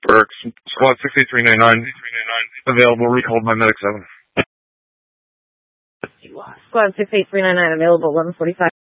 Works. Squad 68399. Available. Recalled by Medic 7. Squad 68399 available. 1145.